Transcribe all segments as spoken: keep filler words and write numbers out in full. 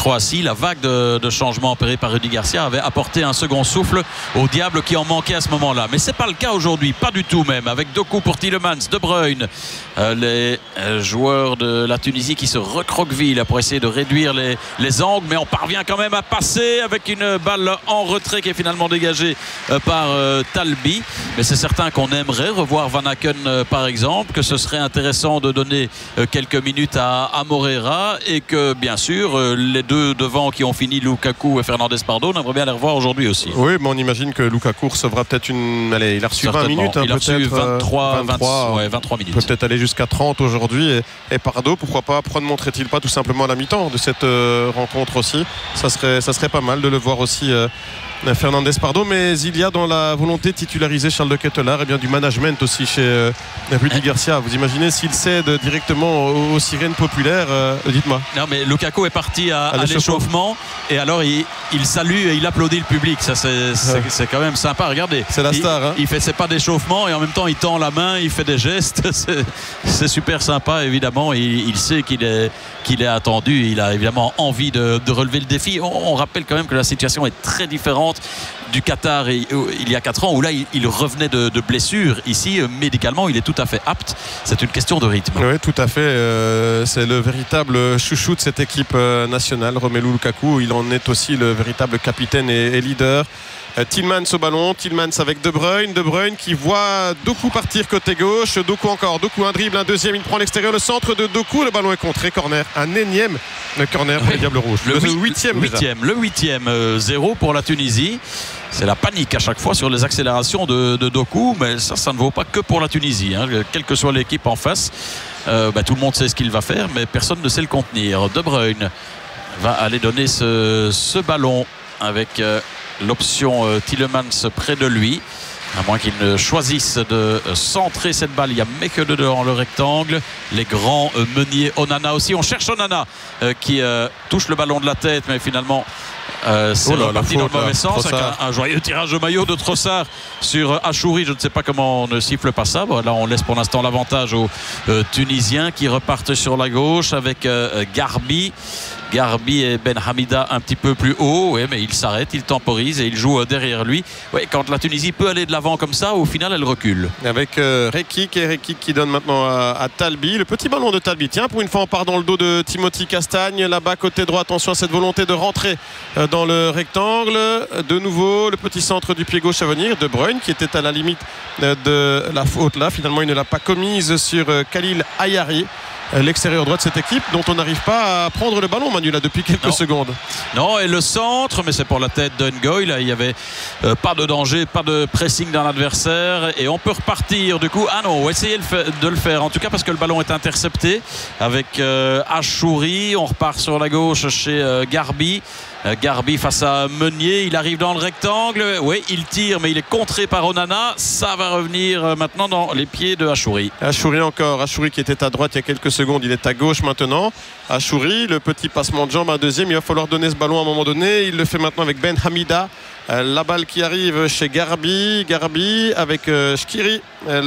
Croatie, la vague de, de changements opérés par Rudy Garcia avait apporté un second souffle aux Diables qui en manquaient à ce moment-là. Mais c'est pas le cas aujourd'hui, pas du tout même, avec Doku pour Tielemans, De Bruyne, euh, les euh, joueurs de la Tunisie qui se recroquevillent pour essayer de réduire les, les angles, mais on parvient quand même à passer avec une balle en retrait qui est finalement dégagée euh, par euh, Talbi. Mais c'est certain qu'on aimerait revoir Van Aken euh, par exemple, que ce serait intéressant de donner euh, quelques minutes à, à Moreira et que bien sûr euh, les deux devant qui ont fini, Lukaku et Fernandes Pardo, on aimerait bien les revoir aujourd'hui aussi. Oui, mais on imagine que Lukaku recevra peut-être une... Allez, il a reçu vingt minutes. Hein, il a reçu vingt-trois, vingt-trois, vingt, ouais, vingt-trois minutes. Peut-être aller jusqu'à trente aujourd'hui. Et, et Pardo, pourquoi pas, ne montrait-il pas tout simplement à la mi-temps de cette euh, rencontre aussi. Ça serait, ça serait pas mal de le voir aussi euh, Fernandes Pardo. Mais il y a dans la volonté de titulariser Charles de Ketelaere et bien du management aussi chez euh, Rudy Garcia. Vous imaginez s'il cède directement aux, aux sirènes populaires, euh, dites-moi. Non mais Lukaku est parti à, à, à l'échauffement et alors il, il salue et il applaudit le public. Ça c'est, c'est, ouais. c'est quand même sympa. Regardez. C'est la star. Il, hein. il fait ses pas d'échauffement et en même temps il tend la main, il fait des gestes. C'est, c'est super sympa évidemment. Il, il sait qu'il est, qu'il est attendu. Il a évidemment envie de, de relever le défi. On, on rappelle quand même que la situation est très différente du Qatar et, euh, il y a quatre ans où là il, il revenait de, de blessure. Ici euh, médicalement il est tout à fait apte. C'est une question de rythme. Oui, tout à fait. Euh, c'est le véritable chouchou de cette équipe euh, nationale, Romelu Lukaku. Il en est aussi le véritable capitaine et, et leader. euh, Tielemans au ballon, Tielemans avec De Bruyne, De Bruyne qui voit Doku partir côté gauche, Doku encore, Doku un dribble, un deuxième, il prend l'extérieur, le centre de Doku, le ballon est contré, corner, un énième corner pour oui. les Diables Rouges. Le, le huitième, huitième, le huitième, euh, zéro pour la Tunisie. C'est la panique à chaque fois sur les accélérations de, de Doku, mais ça, ça ne vaut pas que pour la Tunisie, hein. Quelle que soit l'équipe en face, euh, bah, tout le monde sait ce qu'il va faire, mais personne ne sait le contenir. De Bruyne va aller donner ce, ce ballon avec euh, l'option euh, Tielemans près de lui, à moins qu'il ne choisisse de centrer cette balle. Il y a Mekele dans le rectangle, les grands euh, Meunier, Onana aussi. On cherche Onana euh, qui euh, touche le ballon de la tête, mais finalement Euh, c'est oh là, reparti dans le mauvais sens avec un, un joyeux tirage de maillot de Trossard sur Achouri. Je ne sais pas comment on ne siffle pas ça. Bon, là on laisse pour l'instant l'avantage aux euh, Tunisiens qui repartent sur la gauche avec euh, Garbi Garbi et Ben Hamida un petit peu plus haut, ouais, mais il s'arrête, il temporise et il joue derrière lui. Ouais, quand la Tunisie peut aller de l'avant comme ça, au final elle recule. Avec euh, Rekik et Rekik qui donne maintenant à, à Talbi. Le petit ballon de Talbi. Tiens, pour une fois on part dans le dos de Timothy Castagne. Là-bas côté droit, attention à cette volonté de rentrer euh, dans le rectangle. De nouveau le petit centre du pied gauche à venir. De Bruyne qui était à la limite euh, de la faute là. Finalement il ne l'a pas commise sur euh, Khalil Ayari. L'extérieur droit de cette équipe dont on n'arrive pas à prendre le ballon, Manu, là depuis quelques non. secondes. Non, et le centre, mais c'est pour la tête d'Ngoy. Là, il n'y avait euh, pas de danger, pas de pressing d'un adversaire et on peut repartir du coup. Ah non, on va essayer de le faire en tout cas parce que le ballon est intercepté avec euh, Achouri. On repart sur la gauche chez euh, Garbi. Garbi face à Meunier, il arrive dans le rectangle, oui il tire mais il est contré par Onana, ça va revenir maintenant dans les pieds de Achouri. Achouri encore, Achouri qui était à droite il y a quelques secondes, il est à gauche maintenant. Achouri, le petit passement de jambe, un deuxième, il va falloir donner ce ballon à un moment donné, il le fait maintenant avec Ben Hamida. La balle qui arrive chez Garbi, Garbi avec euh, Shkiri,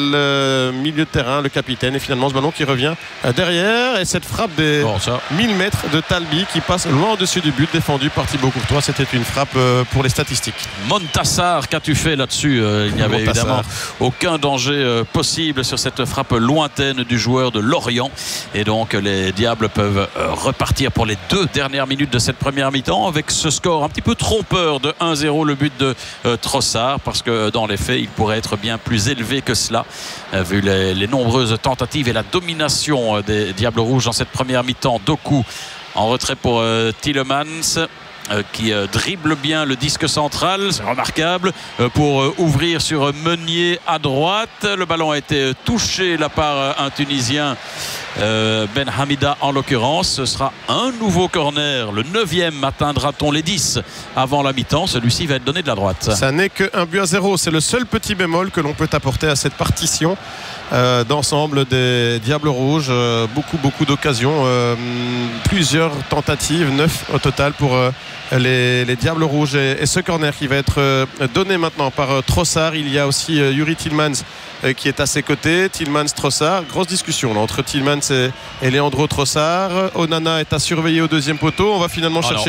le milieu de terrain, le capitaine, et finalement ce ballon qui revient derrière et cette frappe des bon, mille mètres de Talbi qui passe loin au-dessus du but défendu par Thibaut Courtois. C'était une frappe euh, pour les statistiques. Montassar, qu'as-tu fait là-dessus? euh, Il n'y avait Montassar. évidemment aucun danger euh, possible sur cette frappe lointaine du joueur de Lorient et donc les Diables peuvent euh, repartir pour les deux dernières minutes de cette première mi-temps avec ce score un petit peu trompeur de un zéro. Le but de euh, Trossard parce que dans les faits il pourrait être bien plus élevé que cela euh, vu les, les nombreuses tentatives et la domination euh, des Diables Rouges dans cette première mi-temps. Doku en retrait pour euh, Tielemans euh, qui euh, dribble bien le disque central, c'est remarquable euh, pour euh, ouvrir sur Meunier à droite. Le ballon a été euh, touché là par euh, un Tunisien, Euh, Ben Hamida en l'occurrence. Ce sera un nouveau corner, le neuvième. Atteindra-t-on les dix avant la mi-temps? Celui-ci va être donné de la droite. Ça n'est qu'un but à zéro, c'est le seul petit bémol que l'on peut apporter à cette partition euh, d'ensemble des Diables Rouges. euh, beaucoup beaucoup d'occasions, euh, plusieurs tentatives, neuf au total pour euh, les, les Diables Rouges et, et ce corner qui va être euh, donné maintenant par euh, Trossard. Il y a aussi euh, Yuri Tielemans euh, qui est à ses côtés. Tielemans, Trossard, grosse discussion là, entre Tielemans et, et Leandro Trossard. Onana est à surveiller au deuxième poteau. On va finalement chercher